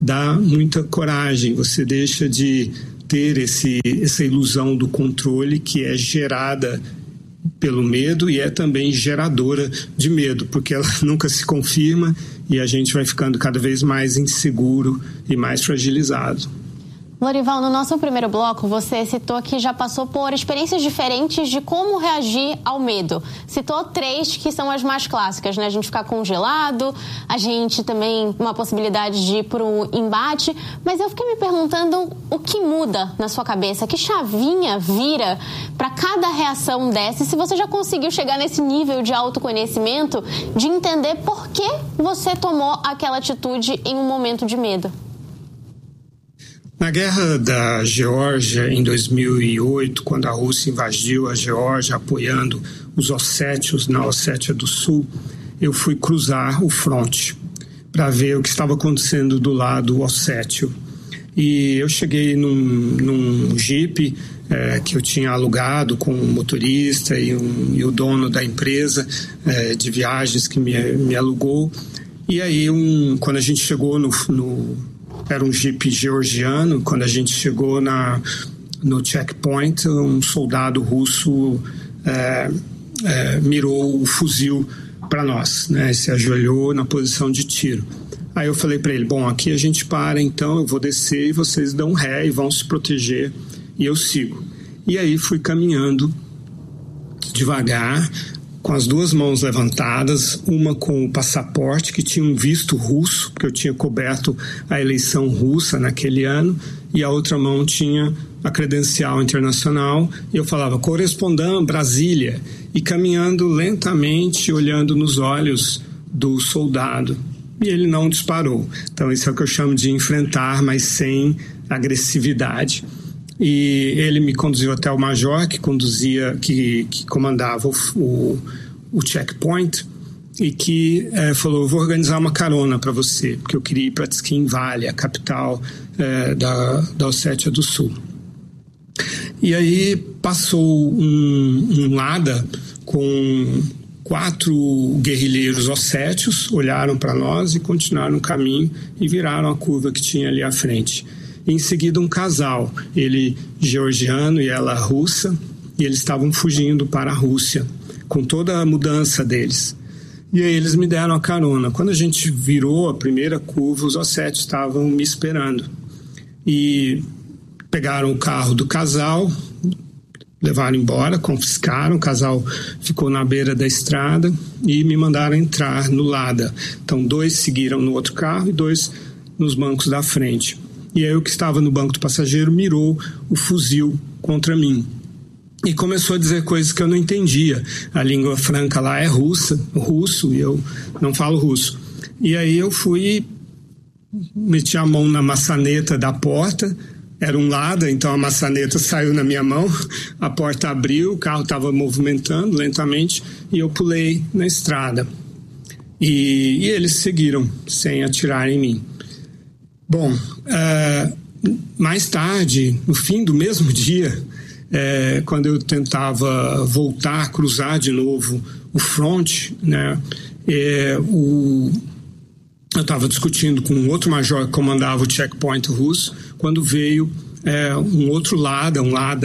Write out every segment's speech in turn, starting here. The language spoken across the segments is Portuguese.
dá muita coragem, você deixa de ter essa ilusão do controle que é gerada pelo medo e é também geradora de medo, porque ela nunca se confirma e a gente vai ficando cada vez mais inseguro e mais fragilizado. Lorival, no nosso primeiro bloco, você citou que já passou por experiências diferentes de como reagir ao medo. Citou 3 que são as mais clássicas, né? A gente ficar congelado, a gente também, uma possibilidade de ir para um embate. Mas eu fiquei me perguntando o que muda na sua cabeça, que chavinha vira para cada reação dessa? E se você já conseguiu chegar nesse nível de autoconhecimento, de entender por que você tomou aquela atitude em um momento de medo? Na guerra da Geórgia, em 2008, quando a Rússia invadiu a Geórgia, apoiando os ossétios na Ossétia do Sul, eu fui cruzar o fronte para ver o que estava acontecendo do lado ossétio. E eu cheguei num jipe que eu tinha alugado com o motorista e o dono da empresa de viagens que me alugou. E aí, quando a gente chegou era um jipe georgiano. Quando a gente chegou no checkpoint, um soldado russo mirou o fuzil para nós, né? Se ajoelhou na posição de tiro. Aí eu falei para ele, bom, aqui a gente para, então eu vou descer e vocês dão ré e vão se proteger e eu sigo. E aí fui caminhando devagar, com as 2 mãos levantadas, uma com o passaporte, que tinha um visto russo, porque eu tinha coberto a eleição russa naquele ano, e a outra mão tinha a credencial internacional, e eu falava, correspondant, Brasília, e caminhando lentamente, olhando nos olhos do soldado, e ele não disparou. Então isso é o que eu chamo de enfrentar, mas sem agressividade. E ele me conduziu até o major, que comandava o checkpoint, e que falou, vou organizar uma carona para você, porque eu queria ir para Tsquinvali, a capital da Ossétia do Sul. E aí passou um Lada com 4 guerrilheiros ossétios, olharam para nós e continuaram o caminho e viraram a curva que tinha ali à frente. Em seguida, um casal, ele georgiano e ela russa, e eles estavam fugindo para a Rússia, com toda a mudança deles. E aí eles me deram a carona. Quando a gente virou a primeira curva, os ossétios estavam me esperando. E pegaram o carro do casal, levaram embora, confiscaram, o casal ficou na beira da estrada e me mandaram entrar no Lada. Então 2 seguiram no outro carro e 2 nos bancos da frente. E aí o que estava no banco do passageiro mirou o fuzil contra mim. E começou a dizer coisas que eu não entendia. A língua franca lá é russo, e eu não falo russo. E aí eu fui, meti a mão na maçaneta da porta, era um Lada, então a maçaneta saiu na minha mão, a porta abriu, o carro estava movimentando lentamente, e eu pulei na estrada. E eles seguiram, sem atirar em mim. Bom, mais tarde, no fim do mesmo dia, quando eu tentava voltar, cruzar de novo o front, né, eu estava discutindo com um outro major que comandava o checkpoint russo, quando veio um outro Lada,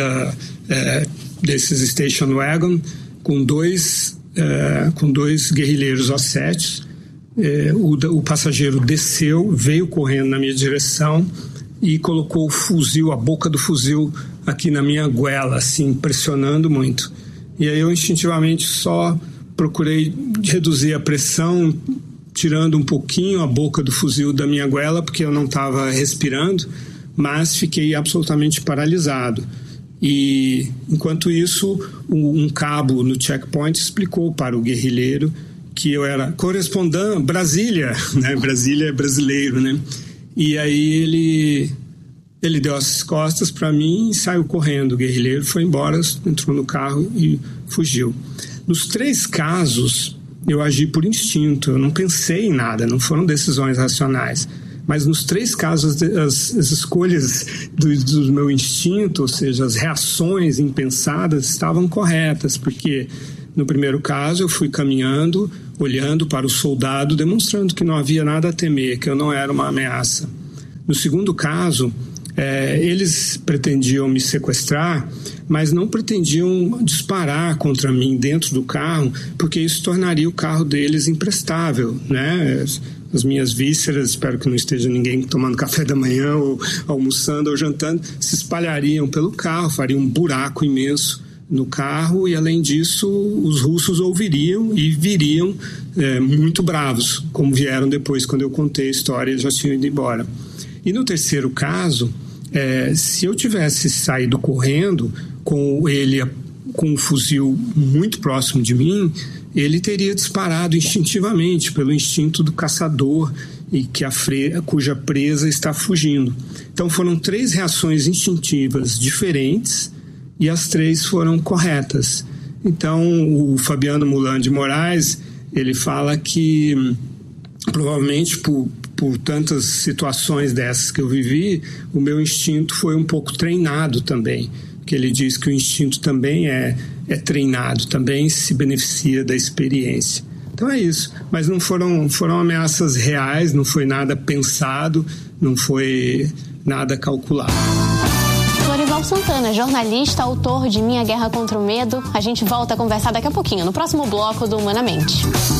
desses station wagon, com dois guerrilheiros ossétios. O passageiro desceu, veio correndo na minha direção e colocou o fuzil, a boca do fuzil aqui na minha goela, assim, pressionando muito. E aí eu instintivamente só procurei reduzir a pressão, tirando um pouquinho a boca do fuzil da minha goela, porque eu não estava respirando, mas fiquei absolutamente paralisado. E enquanto isso, um cabo no checkpoint explicou para o guerrilheiro que eu era correspondant Brasília, né? Brasília é brasileiro, né? E aí ele deu as costas para mim e saiu correndo. O guerrilheiro foi embora, entrou no carro e fugiu. Nos 3 casos, eu agi por instinto, eu não pensei em nada, não foram decisões racionais. Mas nos 3 casos, as escolhas do meu instinto, ou seja, as reações impensadas, estavam corretas, porque no primeiro caso eu fui caminhando, olhando para o soldado, demonstrando que não havia nada a temer, que eu não era uma ameaça. No segundo caso, eles pretendiam me sequestrar, mas não pretendiam disparar contra mim dentro do carro, porque isso tornaria o carro deles imprestável, né? As minhas vísceras, espero que não esteja ninguém tomando café da manhã ou almoçando ou jantando, se espalhariam pelo carro, fariam um buraco imenso no carro, e além disso os russos ouviriam e viriam muito bravos, como vieram depois. Quando eu contei a história, eles já tinham ido embora. E no terceiro caso, se eu tivesse saído correndo com ele com um fuzil muito próximo de mim, ele teria disparado instintivamente, pelo instinto do caçador, e cuja presa está fugindo. Então foram 3 reações instintivas diferentes, e as 3 foram corretas. Então o Fabiano Mulan de Moraes, ele fala que provavelmente por tantas situações dessas que eu vivi, o meu instinto foi um pouco treinado também, que ele diz que o instinto também é treinado, também se beneficia da experiência. Então é isso, mas não foram ameaças reais, não foi nada pensado, não foi nada calculado. Lorival Santana, jornalista, autor de Minha Guerra contra o Medo. A gente volta a conversar daqui a pouquinho, no próximo bloco do Humanamente.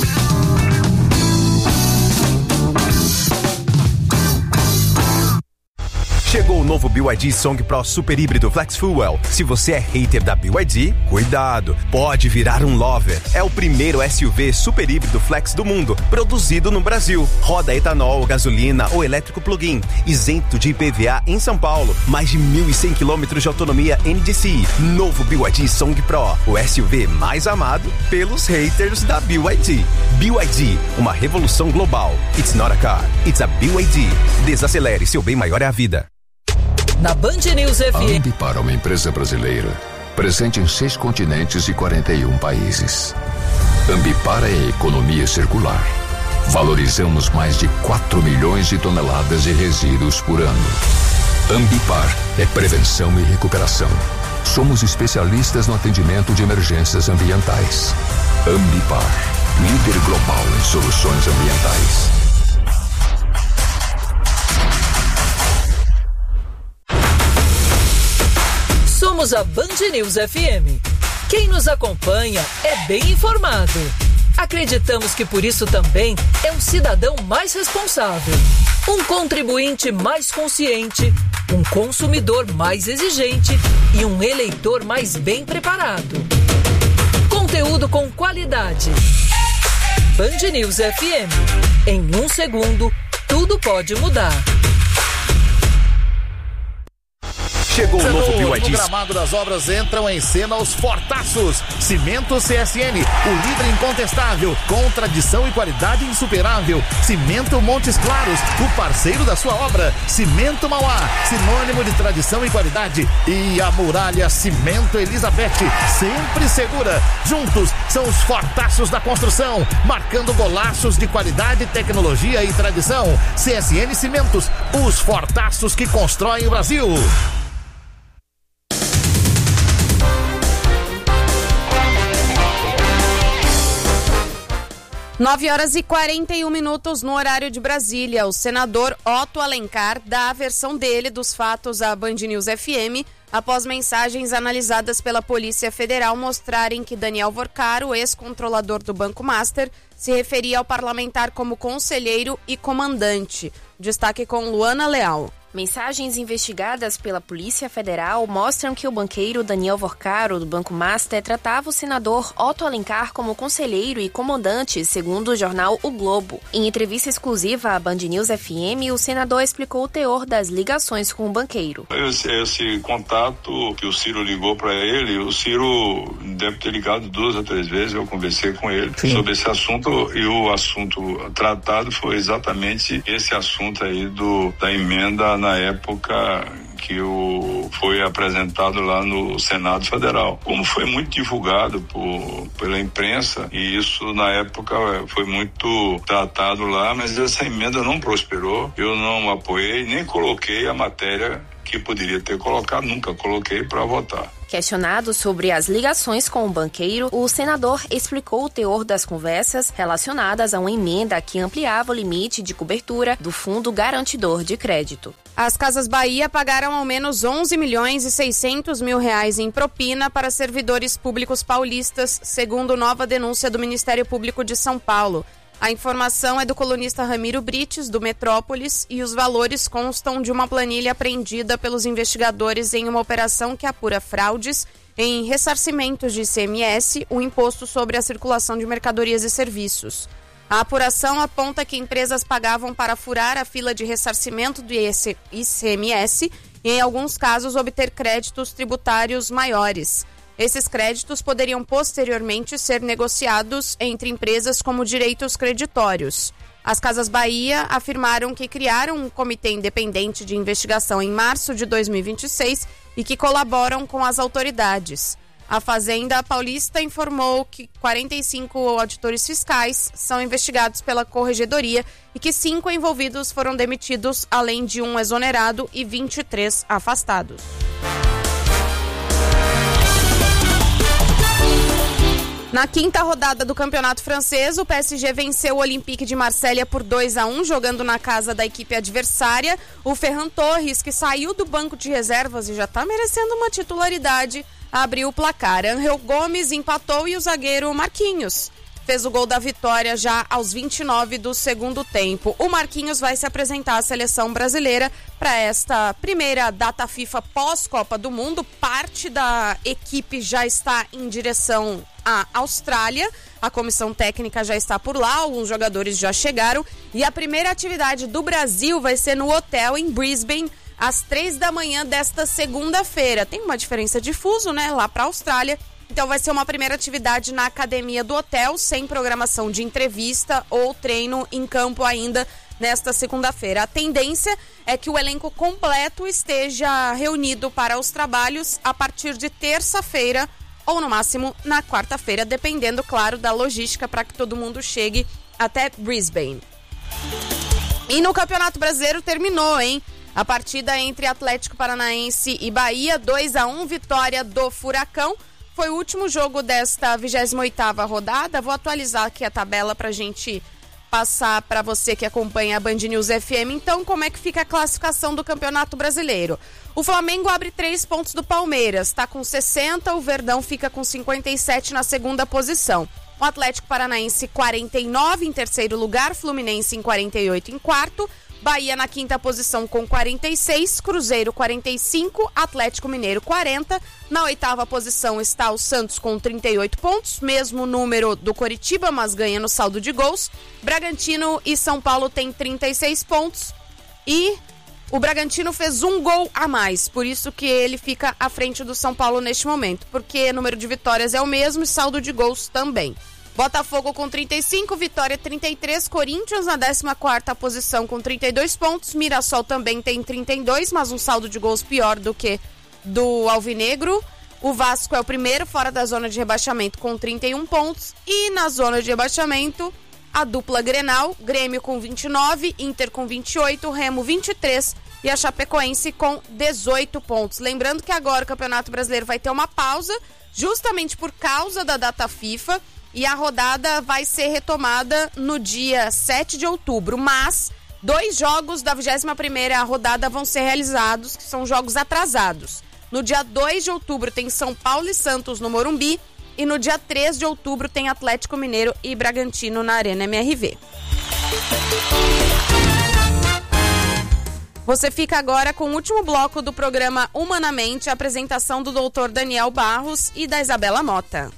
Chegou o novo BYD Song Pro Super Híbrido Flex Fuel. Se você é hater da BYD, cuidado, pode virar um lover. É o primeiro SUV super híbrido flex do mundo, produzido no Brasil. Roda etanol, gasolina ou elétrico plug-in, isento de IPVA em São Paulo. Mais de 1.100 km de autonomia NDCi. Novo BYD Song Pro, o SUV mais amado pelos haters da BYD. BYD, uma revolução global. It's not a car, it's a BYD. Desacelere, seu bem maior é a vida. Na Band News FM. A Ambipar é uma empresa brasileira, presente em 6 continentes e 41 países. Ambipar é economia circular. Valorizamos mais de 4 milhões de toneladas de resíduos por ano. Ambipar é prevenção e recuperação. Somos especialistas no atendimento de emergências ambientais. Ambipar, líder global em soluções ambientais. Somos a Band News FM. Quem nos acompanha é bem informado. Acreditamos que por isso também é um cidadão mais responsável, um contribuinte mais consciente, um consumidor mais exigente e um eleitor mais bem preparado. Conteúdo com qualidade. Band News FM. Em 1 segundo, tudo pode mudar. Chegou o novo BYD. No gramado das obras entram em cena os fortaços. Cimento CSN, o líder incontestável, com tradição e qualidade insuperável. Cimento Montes Claros, o parceiro da sua obra. Cimento Mauá, sinônimo de tradição e qualidade. E a Muralha Cimento Elizabeth, sempre segura. Juntos são os fortaços da construção, marcando golaços de qualidade, tecnologia e tradição. CSN Cimentos, os fortaços que constroem o Brasil. 9h41 no horário de Brasília. O senador Otto Alencar dá a versão dele dos fatos à Band News FM após mensagens analisadas pela Polícia Federal mostrarem que Daniel Vorcaro, ex-controlador do Banco Master, se referia ao parlamentar como conselheiro e comandante. Destaque com Luana Leal. Mensagens investigadas pela Polícia Federal mostram que o banqueiro Daniel Vorcaro, do Banco Master, tratava o senador Otto Alencar como conselheiro e comandante, segundo o jornal O Globo. Em entrevista exclusiva à Band News FM, o senador explicou o teor das ligações com o banqueiro. Esse contato que o Ciro ligou para ele, o Ciro deve ter ligado 2 ou 3 vezes, eu conversei com ele sobre esse assunto, e o assunto tratado foi exatamente esse assunto aí da emenda na época que foi apresentado lá no Senado Federal. Como foi muito divulgado pela imprensa, e isso na época foi muito tratado lá, mas essa emenda não prosperou, eu não apoiei, nem coloquei a matéria que poderia ter colocado, nunca coloquei para votar. Questionado sobre as ligações com o banqueiro, o senador explicou o teor das conversas relacionadas a uma emenda que ampliava o limite de cobertura do Fundo Garantidor de Crédito. As Casas Bahia pagaram ao menos 11 milhões e 600 mil reais em propina para servidores públicos paulistas, segundo nova denúncia do Ministério Público de São Paulo. A informação é do colunista Ramiro Brites, do Metrópolis, e os valores constam de uma planilha apreendida pelos investigadores em uma operação que apura fraudes em ressarcimentos de ICMS, o Imposto sobre a Circulação de Mercadorias e Serviços. A apuração aponta que empresas pagavam para furar a fila de ressarcimento do ICMS e, em alguns casos, obter créditos tributários maiores. Esses créditos poderiam posteriormente ser negociados entre empresas como direitos creditórios. As Casas Bahia afirmaram que criaram um comitê independente de investigação em março de 2026 e que colaboram com as autoridades. A Fazenda Paulista informou que 45 auditores fiscais são investigados pela Corregedoria e que 5 envolvidos foram demitidos, além de um exonerado e 23 afastados. Na quinta rodada do Campeonato Francês, o PSG venceu o Olympique de Marselha por 2-1, jogando na casa da equipe adversária. O Ferran Torres, que saiu do banco de reservas e já está merecendo uma titularidade, abriu o placar. Angel Gomes empatou e o zagueiro Marquinhos fez o gol da vitória já aos 29 do segundo tempo. O Marquinhos vai se apresentar à seleção brasileira para esta primeira data FIFA pós-Copa do Mundo. Parte da equipe já está em direção à Austrália. A comissão técnica já está por lá, alguns jogadores já chegaram. E a primeira atividade do Brasil vai ser no hotel em Brisbane, às 3 da manhã desta segunda-feira. Tem uma diferença de fuso, né, lá para a Austrália. Então vai ser uma primeira atividade na academia do hotel, sem programação de entrevista ou treino em campo ainda nesta segunda-feira. A tendência é que o elenco completo esteja reunido para os trabalhos a partir de terça-feira ou no máximo na quarta-feira, dependendo, claro, da logística para que todo mundo chegue até Brisbane. E no Campeonato Brasileiro terminou, hein? A partida entre Atlético Paranaense e Bahia, 2-1, vitória do Furacão. Foi o último jogo desta 28ª rodada. Vou atualizar aqui a tabela para a gente passar para você que acompanha a Band News FM. Então, como é que fica a classificação do Campeonato Brasileiro? O Flamengo abre 3 pontos do Palmeiras, está com 60, o Verdão fica com 57 na segunda posição. O Atlético Paranaense 49 em terceiro lugar, Fluminense em 48 em quarto, Bahia na quinta posição com 46, Cruzeiro 45, Atlético Mineiro 40. Na oitava posição está o Santos com 38 pontos, mesmo número do Coritiba, mas ganha no saldo de gols. Bragantino e São Paulo têm 36 pontos e o Bragantino fez um gol a mais, por isso que ele fica à frente do São Paulo neste momento, porque o número de vitórias é o mesmo e saldo de gols também. Botafogo com 35, Vitória 33, Corinthians na 14ª posição com 32 pontos, Mirassol também tem 32, mas um saldo de gols pior do que do Alvinegro. O Vasco é o primeiro fora da zona de rebaixamento com 31 pontos e na zona de rebaixamento a dupla Grenal, Grêmio com 29, Inter com 28, Remo 23 e a Chapecoense com 18 pontos. Lembrando que agora o Campeonato Brasileiro vai ter uma pausa justamente por causa da data FIFA. E a rodada vai ser retomada no dia 7 de outubro, mas 2 jogos da 21ª rodada vão ser realizados, que são jogos atrasados. No dia 2 de outubro tem São Paulo e Santos no Morumbi e no dia 3 de outubro tem Atlético Mineiro e Bragantino na Arena MRV. Você fica agora com o último bloco do programa Humanamente, a apresentação do Dr. Daniel Barros e da Isabela Mota.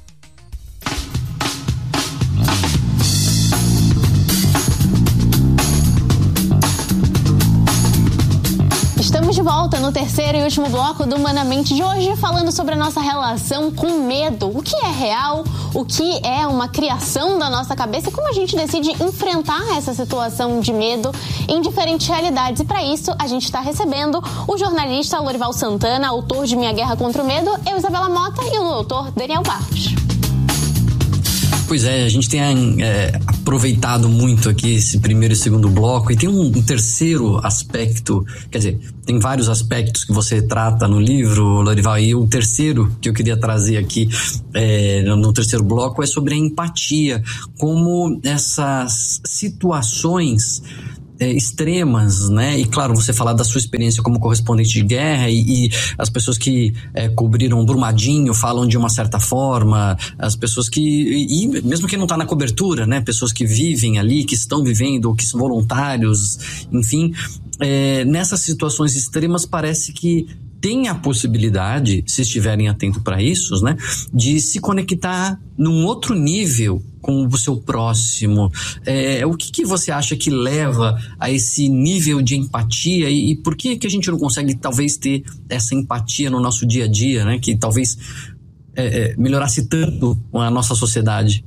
Estamos de volta no terceiro e último bloco do Humanamente de hoje, falando sobre a nossa relação com medo. O que é real, o que é uma criação da nossa cabeça e como a gente decide enfrentar essa situação de medo em diferentes realidades. E para isso, a gente está recebendo o jornalista Lorival Santana, autor de Minha Guerra contra o Medo, eu, Isabela Mota, e o doutor Daniel Barros. Pois é, a gente tem a aproveitado muito aqui esse primeiro e segundo bloco, e tem um terceiro aspecto, quer dizer, tem vários aspectos que você trata no livro, Lorival, e o terceiro que eu queria trazer aqui no terceiro bloco é sobre a empatia, como essas situações extremas, né? E claro, você falar da sua experiência como correspondente de guerra e as pessoas que cobriram Brumadinho falam de uma certa forma, as pessoas e mesmo quem não está na cobertura, né? Pessoas que vivem ali, que estão vivendo, que são voluntários, enfim, nessas situações extremas parece que tem a possibilidade, se estiverem atentos para isso, né, de se conectar num outro nível com o seu próximo. O que você acha que leva a esse nível de empatia e por que a gente não consegue talvez ter essa empatia no nosso dia a dia, né, que talvez melhorasse tanto a nossa sociedade?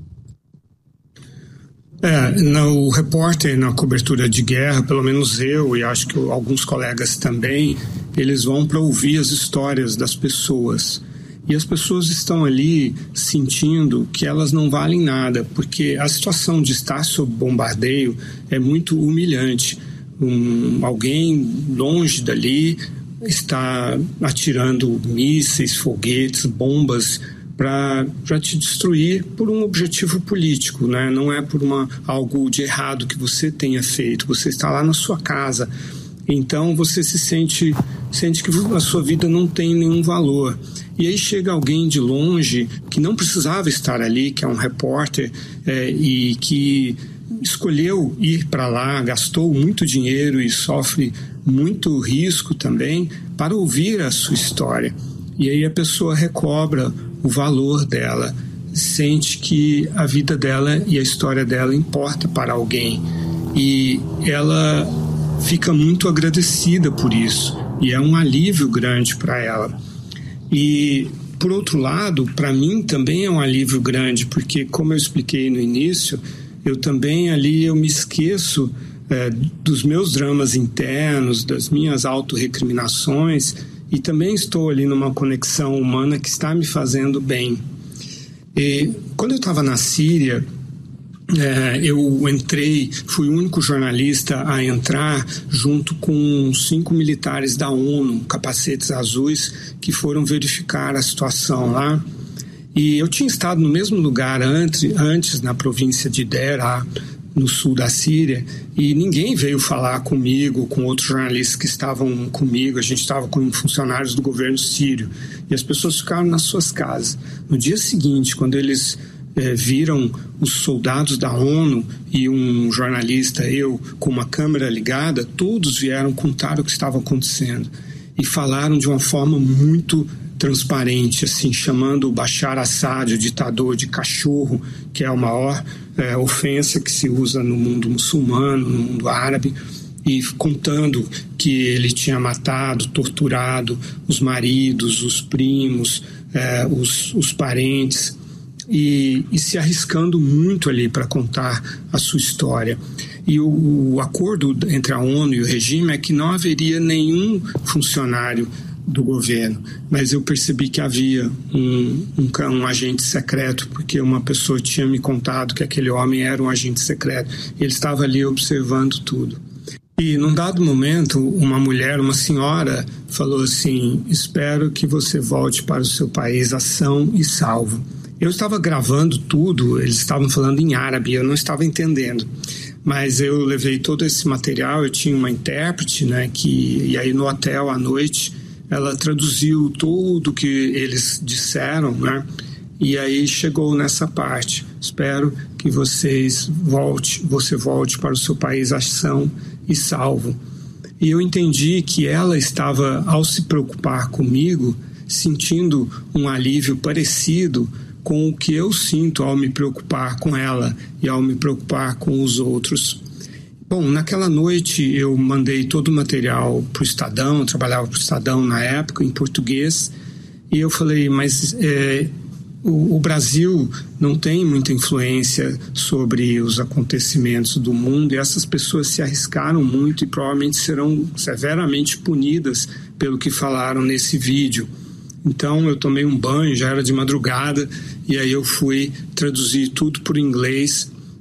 O repórter na cobertura de guerra, pelo menos eu e acho que alguns colegas também, eles vão para ouvir as histórias das pessoas. E as pessoas estão ali sentindo que elas não valem nada, porque a situação de estar sob bombardeio é muito humilhante. Alguém longe dali está atirando mísseis, foguetes, bombas para te destruir por um objetivo político, né? Não é por algo de errado que você tenha feito. Você está lá na sua casa, então você se sente que a sua vida não tem nenhum valor. E aí chega alguém de longe que não precisava estar ali, que é um repórter e que escolheu ir para lá, gastou muito dinheiro e sofre muito risco também para ouvir a sua história. E aí a pessoa recobra o valor dela, sente que a vida dela e a história dela importa para alguém. E ela fica muito agradecida por isso. E é um alívio grande para ela. E, por outro lado, para mim também é um alívio grande, porque, como eu expliquei no início, eu também ali eu me esqueço dos meus dramas internos, das minhas autorrecriminações, e também estou ali numa conexão humana que está me fazendo bem. E quando eu estava na Síria, eu entrei, fui o único jornalista a entrar junto com 5 militares da ONU, capacetes azuis, que foram verificar a situação lá. E eu tinha estado no mesmo lugar antes na província de Deraa, no sul da Síria, e ninguém veio falar comigo, com outros jornalistas que estavam comigo. A gente estava com funcionários do governo sírio, e as pessoas ficaram nas suas casas. No dia seguinte, quando eles viram os soldados da ONU e um jornalista, eu, com uma câmera ligada, todos vieram contar o que estava acontecendo, e falaram de uma forma muito transparente, assim, chamando o Bashar Assad, o ditador, de cachorro, que é a maior ofensa que se usa no mundo muçulmano, no mundo árabe, e contando que ele tinha matado, torturado os maridos, os primos, os parentes, e se arriscando muito ali para contar a sua história. E o acordo entre a ONU e o regime é que não haveria nenhum funcionário do governo, mas eu percebi que havia um agente secreto, porque uma pessoa tinha me contado que aquele homem era um agente secreto, e ele estava ali observando tudo. E num dado momento, uma senhora falou assim: espero que você volte para o seu país são e salvo. Eu estava gravando tudo, eles estavam falando em árabe, eu não estava entendendo, mas eu levei todo esse material, eu tinha uma intérprete, né, e aí no hotel à noite ela traduziu tudo que eles disseram, né? E aí chegou nessa parte: espero que você volte para o seu país são e salvo. E eu entendi que ela estava, ao se preocupar comigo, sentindo um alívio parecido com o que eu sinto ao me preocupar com ela e ao me preocupar com os outros. Bom, naquela noite eu mandei todo o material para o Estadão, eu trabalhava para o Estadão na época, em português, e eu falei, mas o Brasil não tem muita influência sobre os acontecimentos do mundo, e essas pessoas se arriscaram muito e provavelmente serão severamente punidas pelo que falaram nesse vídeo. Então eu tomei um banho, já era de madrugada, e aí eu fui traduzir tudo por inglês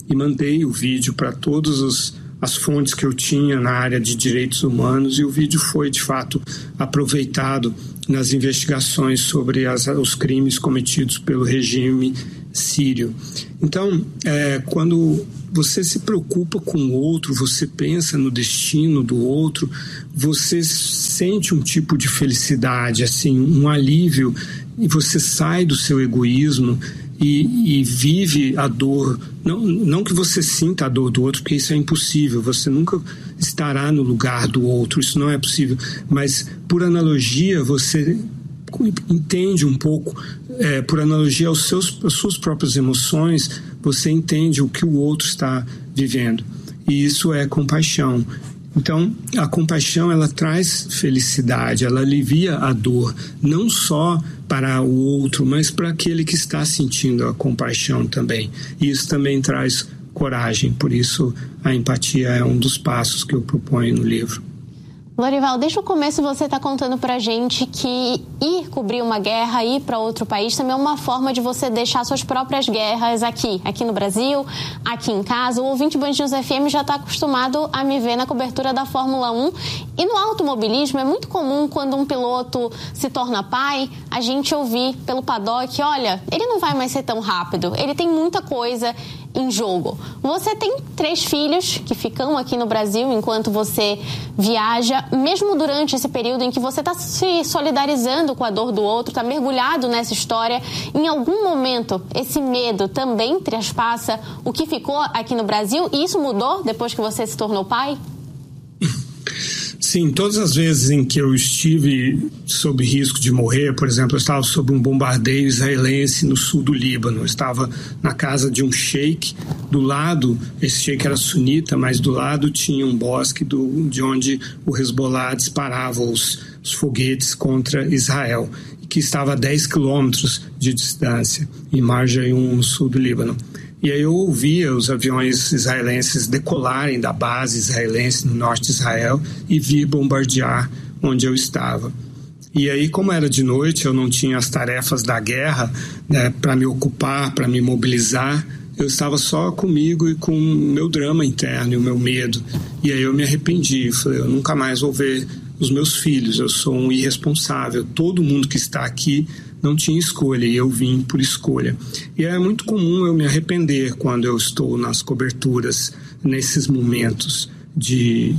e mandei o vídeo para todas as fontes que eu tinha na área de direitos humanos, e o vídeo foi, de fato, aproveitado nas investigações sobre os crimes cometidos pelo regime sírio. Então, quando você se preocupa com o outro, você pensa no destino do outro, você sente um tipo de felicidade, assim, um alívio, e você sai do seu egoísmo e vive a dor. Não que você sinta a dor do outro, porque isso é impossível, você nunca estará no lugar do outro, isso não é possível, mas por analogia você entende um pouco, por analogia às suas próprias emoções, você entende o que o outro está vivendo, e isso é compaixão. Então, a compaixão, ela traz felicidade, ela alivia a dor, não só para o outro, mas para aquele que está sentindo a compaixão também. E isso também traz coragem, por isso a empatia é um dos passos que eu proponho no livro. Lorival, desde o começo você está contando pra gente que ir cobrir uma guerra, ir para outro país também é uma forma de você deixar suas próprias guerras aqui no Brasil, aqui em casa. O ouvinte Band News FM já está acostumado a me ver na cobertura da Fórmula 1. E no automobilismo é muito comum, quando um piloto se torna pai, a gente ouvir pelo paddock, olha, ele não vai mais ser tão rápido, ele tem muita coisa em jogo. Você tem 3 filhos que ficam aqui no Brasil enquanto você viaja. Mesmo durante esse período em que você está se solidarizando com a dor do outro, está mergulhado nessa história, em algum momento esse medo também traspassa o que ficou aqui no Brasil? E isso mudou depois que você se tornou pai? Sim, todas as vezes em que eu estive sob risco de morrer, por exemplo, eu estava sob um bombardeio israelense no sul do Líbano, eu estava na casa de um sheik, do lado, esse sheik era sunita, mas do lado tinha um bosque de onde o Hezbollah disparava os foguetes contra Israel, que estava a 10 quilômetros de distância, em Marjayoun, no sul do Líbano. E aí eu ouvia os aviões israelenses decolarem da base israelense no norte de Israel e vi bombardear onde eu estava. E aí, como era de noite, eu não tinha as tarefas da guerra, né, para me ocupar, para me mobilizar, eu estava só comigo e com o meu drama interno e o meu medo. E aí eu me arrependi, falei, eu nunca mais vou ver os meus filhos, eu sou um irresponsável, todo mundo que está aqui não tinha escolha e eu vim por escolha. E é muito comum eu me arrepender quando eu estou nas coberturas, nesses momentos de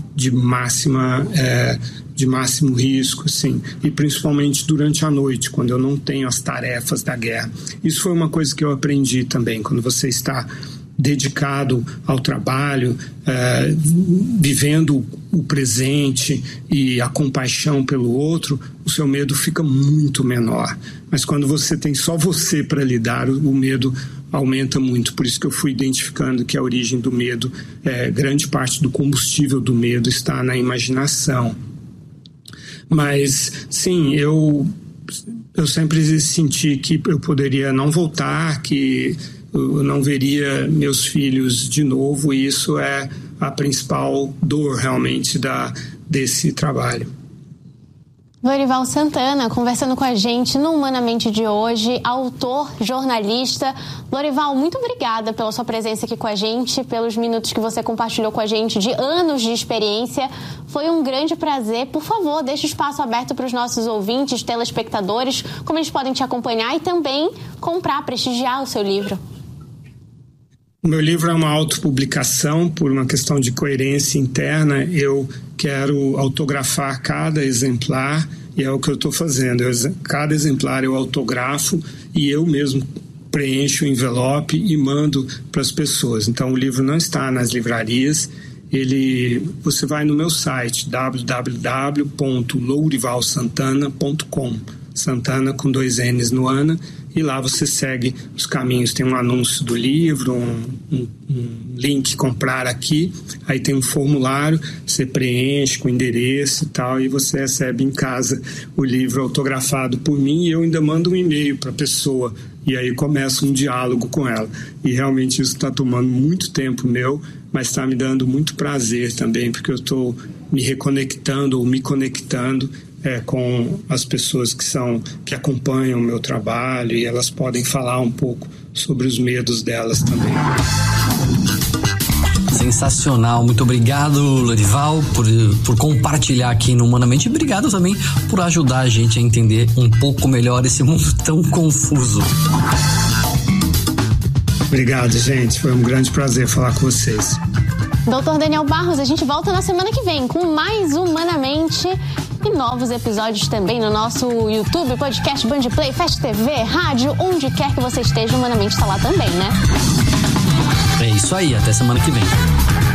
máximo risco, assim, e principalmente durante a noite, quando eu não tenho as tarefas da guerra. Isso foi uma coisa que eu aprendi também, quando você está dedicado ao trabalho, vivendo o presente e a compaixão pelo outro, o seu medo fica muito menor. Mas quando você tem só você para lidar, o medo aumenta muito. Por isso que eu fui identificando que a origem do medo, grande parte do combustível do medo está na imaginação. Mas, sim, eu sempre senti que eu poderia não voltar, que eu não veria meus filhos de novo, e isso é a principal dor realmente desse trabalho. Lorival Santana, conversando com a gente no Humanamente de hoje, autor, jornalista. Lorival, muito obrigada pela sua presença aqui com a gente, pelos minutos que você compartilhou com a gente, de anos de experiência. Foi um grande prazer. Por favor, deixe o espaço aberto para os nossos ouvintes, telespectadores, como eles podem te acompanhar e também comprar, prestigiar o seu livro. O meu livro é uma autopublicação, por uma questão de coerência interna. Eu quero autografar cada exemplar, e é o que eu estou fazendo. Cada exemplar eu autografo e eu mesmo preencho o envelope e mando para as pessoas. Então o livro não está nas livrarias, você vai no meu site www.lourivalsantana.com, Santana com 2 N's no Ana, e lá você segue os caminhos. Tem um anúncio do livro, um link comprar aqui, aí tem um formulário, você preenche com endereço e tal, e você recebe em casa o livro autografado por mim, e eu ainda mando um e-mail para a pessoa, e aí começa um diálogo com ela. E realmente isso está tomando muito tempo meu, mas está me dando muito prazer também, porque eu estou me reconectando ou me conectando com as pessoas que acompanham o meu trabalho, e elas podem falar um pouco sobre os medos delas também. Sensacional. Muito obrigado, Lorival, por compartilhar aqui no Humanamente. E obrigado também por ajudar a gente a entender um pouco melhor esse mundo tão confuso. Obrigado, gente. Foi um grande prazer falar com vocês. Doutor Daniel Barros, a gente volta na semana que vem com mais Humanamente e novos episódios também no nosso YouTube, podcast Band Play, Fast TV, rádio, onde quer que você esteja, Humanamente está lá também, né? É isso aí, até semana que vem.